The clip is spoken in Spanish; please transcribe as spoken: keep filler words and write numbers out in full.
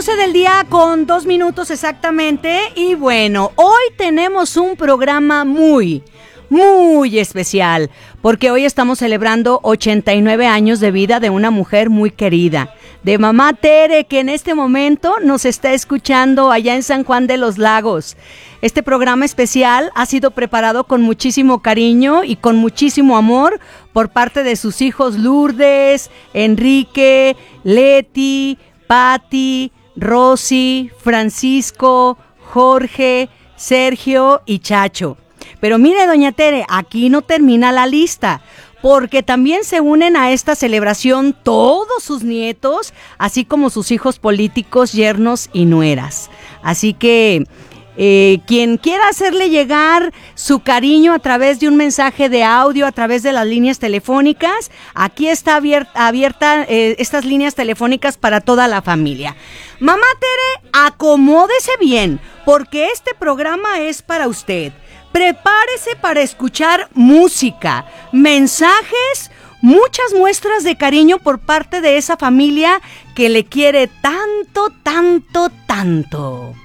doce del día con dos minutos exactamente. Y bueno, hoy tenemos un programa muy, muy especial, porque hoy estamos celebrando ochenta y nueve años de vida de una mujer muy querida, de mamá Tere, que en este momento nos está escuchando allá en San Juan de los Lagos. Este programa especial ha sido preparado con muchísimo cariño y con muchísimo amor por parte de sus hijos Lourdes, Enrique, Leti, Patti, Rosy, Francisco, Jorge, Sergio y Chacho. Pero mire, doña Tere, aquí no termina la lista, porque también se unen a esta celebración todos sus nietos, así como sus hijos políticos, yernos y nueras. Así que eh, quien quiera hacerle llegar su cariño a través de un mensaje de audio, a través de las líneas telefónicas, aquí está abierta, abierta eh, estas líneas telefónicas para toda la familia. Mamá Tere, acomódese bien, porque este programa es para usted. Prepárese para escuchar música, mensajes, muchas muestras de cariño por parte de esa familia que le quiere tanto, tanto, tanto.